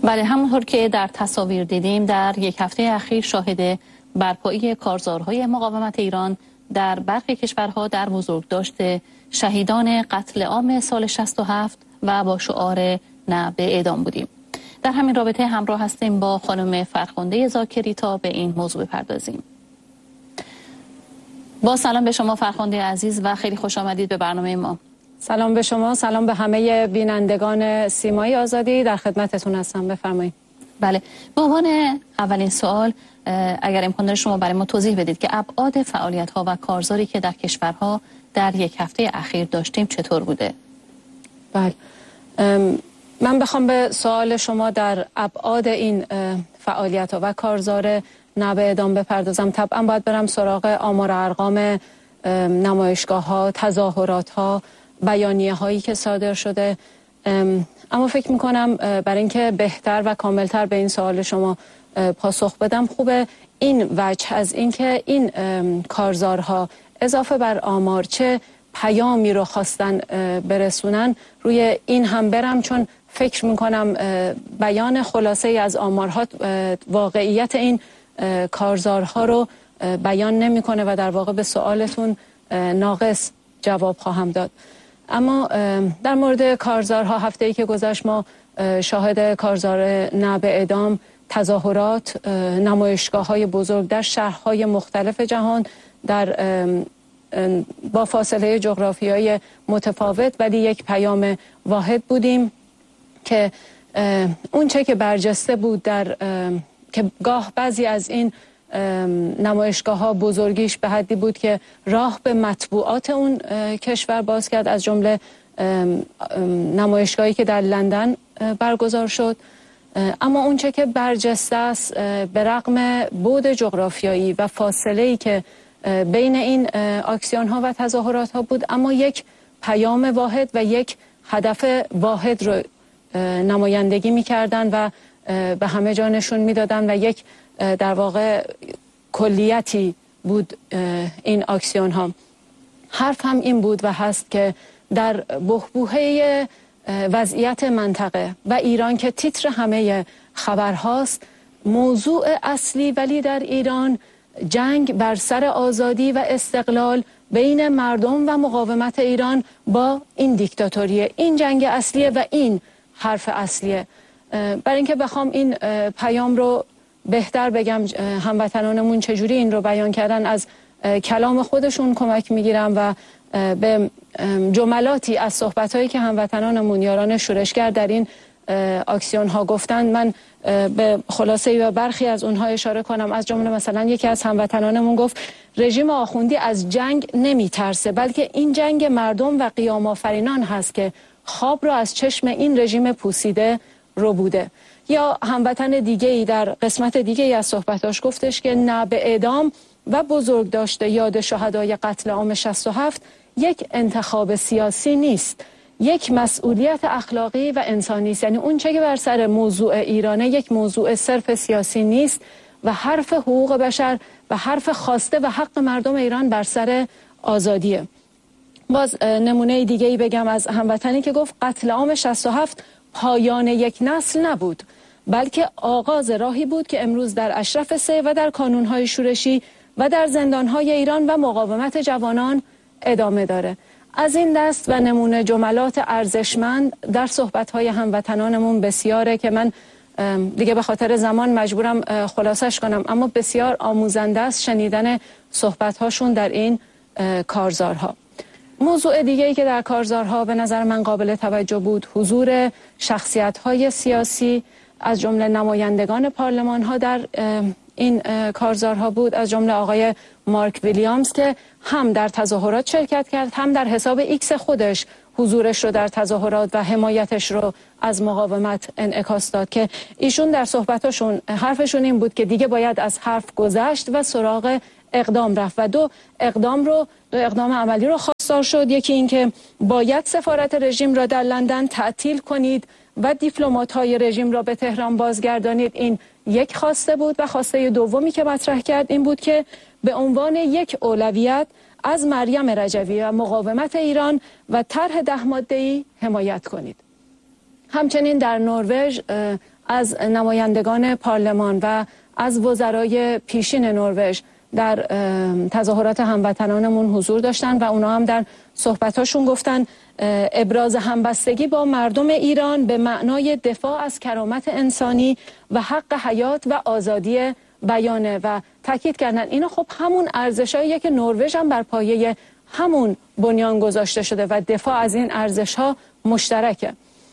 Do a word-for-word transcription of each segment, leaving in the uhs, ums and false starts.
بله، همونطور که در تصاویر دیدیم در یک هفته اخیر شاهد برپایی کارزارهای مقاومت ایران در برخی کشورها در بزرگداشت شهیدان قتل عام سال شصت و هفت و با شعار نه به اعدام بودیم. در همین رابطه همراه هستیم با خانم فرخنده زاکری تا به این موضوع بپردازیم. با سلام به شما فرخنده عزیز و خیلی خوش آمدید به برنامه ما. سلام به شما، سلام به همه بینندگان سیمای آزادی، در خدمتتون هستم. بفرمایید. بله، به عنوان اولین سوال اگر امکان داره شما برای ما توضیح بدید که ابعاد فعالیت ها و کارزاری که در کشورها در یک هفته اخیر داشتیم چطور بوده؟ بله، من بخوام به سوال شما در ابعاد این فعالیت ها و کارزار نه به اعدام بپردازم، طبعا باید برم سراغ آمار ارقام نمایشگاه ها، تظاهرات ها، بیانیه هایی که صادر شده. اما فکر میکنم برای اینکه بهتر و کاملتر به این سوال شما پاسخ بدم، خوبه این وجه از اینکه این کارزارها اضافه بر آمار چه پیامی رو خواستن برسونن روی این هم برم، چون فکر میکنم بیان خلاصه از آمارها واقعیت این کارزارها رو بیان نمیکنه و در واقع به سوالتون ناقص جواب خواهم داد. اما در مورد کارزارها، هفته ای که گذشت ما شاهد کارزار نه به اعدام، تظاهرات، نمایشگاه های بزرگ در شهرهای مختلف جهان در با فاصله جغرافیایی متفاوت ولی یک پیام واحد بودیم که اون چه که برجسته بود در که گاه بعضی از این نمایشگاه ها بزرگیش به حدی بود که راه به مطبوعات اون کشور باز کرد، از جمله نمایشگاهی که در لندن برگزار شد. اما اون چه که برجسته است به رغم بعد جغرافیایی و فاصله‌ای که بین این آکسیون ها و تظاهرات ها بود، اما یک پیام واحد و یک هدف واحد رو نمایندگی می‌کردن و به همه جا نشون میدادن و یک در واقع کلیتی بود این آکسیون ها. حرف هم این بود و هست که در بحبوحه وضعیت منطقه و ایران که تیتر همه خبرهاست، موضوع اصلی ولی در ایران جنگ بر سر آزادی و استقلال بین مردم و مقاومت ایران با این دیکتاتوریه. این جنگ اصلیه و این حرف اصلیه. برای اینکه بخوام این پیام رو بهتر بگم هموطنانمون چجوری این رو بیان کردن، از کلام خودشون کمک میگیرم و به جملاتی از صحبت‌هایی که هموطنانمون یاران شورشگر در این آکسیون ها گفتن من به خلاصه و برخی از اونها اشاره کنم. از جمله مثلا یکی از هموطنانمون گفت رژیم آخوندی از جنگ نمیترسه، بلکه این جنگ مردم و قیام آفرینان هست که خواب رو از چشم این رژیم پوسیده رو بوده. یا هموطن دیگه ای در قسمت دیگه ای از صحبتاش گفتش که نه به اعدام و بزرگ داشته یاد شهدای قتل عام شصت و هفت یک انتخاب سیاسی نیست، یک مسئولیت اخلاقی و انسانی است. یعنی اون چه که بر سر موضوع ایرانه یک موضوع صرف سیاسی نیست و حرف حقوق بشر و حرف خواسته و حق مردم ایران بر سر آزادیه. باز نمونه دیگه ای بگم از هموطنی که گفت قتل عام شصت و هفت پایان یک نسل نبود، بلکه آغاز راهی بود که امروز در اشرف سه و در کانونهای شورشی و در زندانهای ایران و مقاومت جوانان ادامه داره. از این دست و نمونه جملات ارزشمند در صحبت‌های هموطنانمون بسیاره که من دیگه به خاطر زمان مجبورم خلاصش کنم، اما بسیار آموزنده است شنیدن صحبت‌هاشون در این کارزارها. موضوع دیگه‌ای که در کارزارها به نظر من قابل توجه بود، حضور شخصیت‌های سیاسی از جمله نمایندگان پارلمان‌ها در این کارزارها بود، از جمله آقای مارک ویلیامز که هم در تظاهرات شرکت کرد، هم در حساب ایکس خودش حضورش رو در تظاهرات و حمایتش رو از مقاومت انعکاس داد که ایشون در صحبتاشون حرفشون این بود که دیگه باید از حرف گذشت و سراغ اقدام رفت و دو اقدام رو دو اقدام عملی رو خواستار شد. یکی این که باید سفارت رژیم را در لندن تعطیل کنید و دیپلمات‌های رژیم را به تهران بازگردانید. این یک خواسته بود و خواسته دومی که مطرح کرد این بود که به عنوان یک اولویت از مریم رجوی و مقاومت ایران و طرح ده ماده‌ای حمایت کنید. همچنین در نروژ از نمایندگان پارلمان و از وزرای پیشین نروژ در تظاهرات هموطنانمون حضور داشتن و اونا هم در صحبتاشون گفتن ابراز همبستگی با مردم ایران به معنای دفاع از کرامت انسانی و حق حیات و آزادی بیانه و تاکید کردن اینا خب همون ارزشاییه که نروژ هم بر پایه همون بنیان گذاشته شده و دفاع از این ارزش‌ها مشترکه.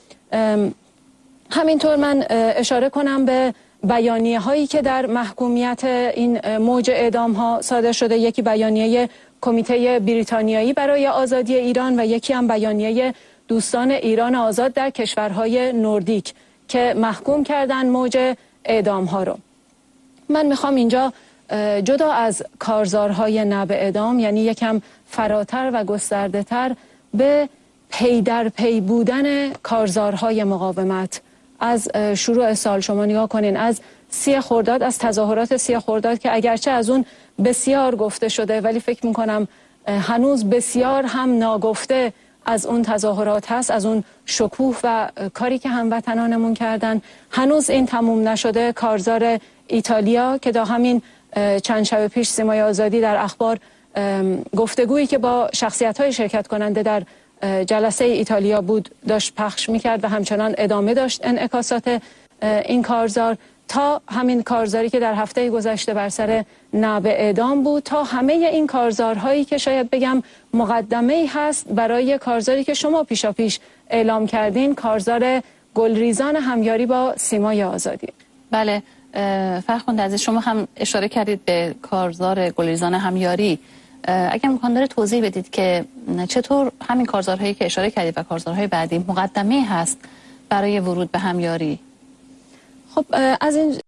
همینطور من اشاره کنم به بیانیه هایی که در محکومیت این موج اعدام ها صادر شده. یکی بیانیه کمیته بریتانیایی برای آزادی ایران و یکی هم بیانیه دوستان ایران آزاد در کشورهای نوردیک که محکوم کردن موج اعدام ها رو. من میخوام اینجا جدا از کارزارهای نه به اعدام، یعنی یکم فراتر و گسترده تر به پی در پی بودن کارزارهای مقاومت از شروع سال شما نگاه کنین، از سی خرداد، از تظاهرات سی خرداد که اگرچه از اون بسیار گفته شده ولی فکر میکنم هنوز بسیار هم ناگفته از اون تظاهرات هست، از اون شکوه و کاری که هموطنانمون کردن. هنوز این تموم نشده. کارزار ایتالیا که دا همین چند شب پیش سیمای آزادی در اخبار گفتگویی که با شخصیت‌های شرکت کننده در جلسه ایتالیا بود داشت پخش میکرد و همچنان ادامه داشت انعکاسات این کارزار، تا همین کارزاری که در هفته گذشته بر سر نه به اعدام بود، تا همه این کارزارهایی که شاید بگم مقدمه‌ای هست برای کارزاری که شما پیشا پیش اعلام کردین، کارزار گلریزان همیاری با سیمای آزادی. بله فرخنده عزیز، شما هم اشاره کردید به کارزار گلریزان همیاری. اگر امکان داره توضیح بدید که چطور همین کارزارهایی که اشاره کردید و کارزارهای بعدی مقدمه هست برای ورود به همیاری؟ خب از این